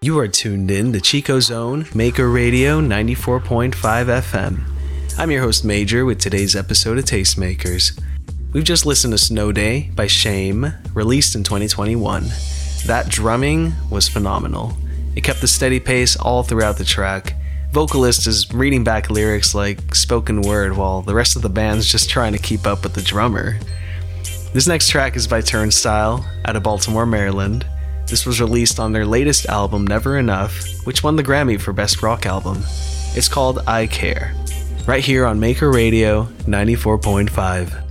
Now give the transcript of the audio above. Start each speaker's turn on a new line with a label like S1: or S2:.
S1: You are tuned in to Chico Zone, Maker Radio 94.5 FM. I'm your host Major with today's episode of Tastemakers. We've just listened to Snow Day by Shame, released in 2021. That drumming was phenomenal. It kept the steady pace all throughout the track. Vocalist is reading back lyrics like spoken word while the rest of the band's just trying to keep up with the drummer. This next track is by Turnstile, out of Baltimore, Maryland. This was released on their latest album, Never Enough, which won the Grammy for Best Rock Album. It's called I Care, right here on Maker Radio 94.5.